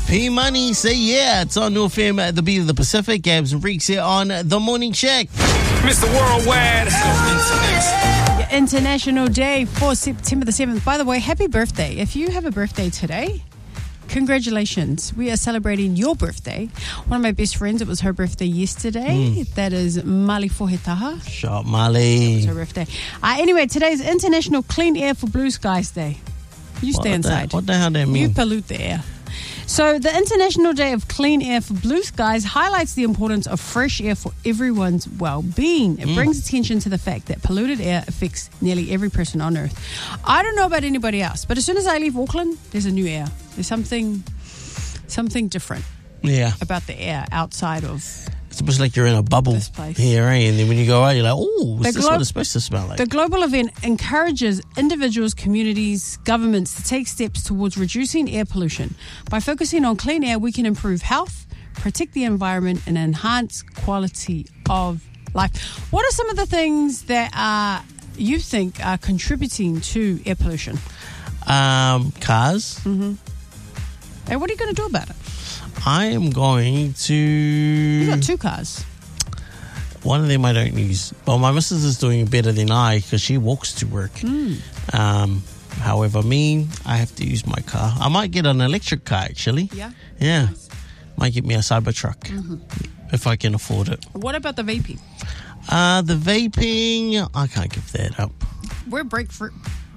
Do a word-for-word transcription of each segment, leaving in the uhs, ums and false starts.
P Money, say yeah. It's on New F M at the Beat of the Pacific. Gabs and Freaks here on The Morning Check. Mister Worldwide. Your International Day for September the seventh. By the way, happy birthday. If you have a birthday today, congratulations. We are celebrating your birthday. One of my best friends, it was her birthday yesterday. Mm. That is Mali Fohetaha. Shot Mali. It was her birthday. Uh, anyway, today's International Clean Air for Blue Skies Day. You stay what inside. The, what the hell does that mean? You pollute the air. So the International Day of Clean Air for Blue Skies highlights the importance of fresh air for everyone's well-being. It mm. brings attention to the fact that polluted air affects nearly every person on Earth. I don't know about anybody else, but as soon as I leave Auckland, there's a new air. There's something, something different yeah. about the air outside of It's almost like you're in a bubble this place. here, eh? And then when you go out, you're like, oh, is The this glo- what it's supposed to smell like? The global event encourages individuals, communities, governments to take steps towards reducing air pollution. By focusing on clean air, we can improve health, protect the environment, and enhance quality of life. What are some of the things that uh, you think are contributing to air pollution? Um, cars. Mm-hmm. Hey, what are you going to do about it? I am going to... You got two cars. One of them I don't use. Well, my missus is doing better than I because she walks to work. Mm. Um, however, me, I have to use my car. I might get an electric car, actually. Yeah? Yeah. Nice. Might get me a Cybertruck Mm-hmm. if I can afford it. What about the vaping? Uh, the vaping, I can't give that up. We're break free,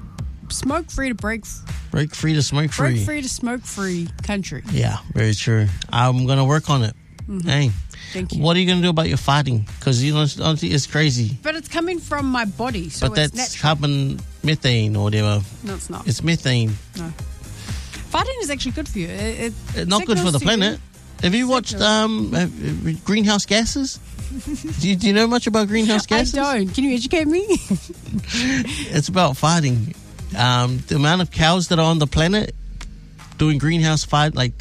smoke free to break Break free to smoke free. break free to smoke free country. Yeah, very true. I'm going to work on it. Mm-hmm. Hey, Thank you. what are you going to do about your farting? Because, you know, honestly, it's crazy. But it's coming from my body, so but it's that's natural. carbon methane or whatever. No, it's not. It's methane. No. Farting is actually good for you. It, it Uh, Not good for signals the to planet. you- Have you watched um, uh, uh, greenhouse gases? do, you, do you know much about greenhouse gases? I don't. Can you educate me? It's about farting. Um, the amount of cows that are on the planet doing greenhouse fart, like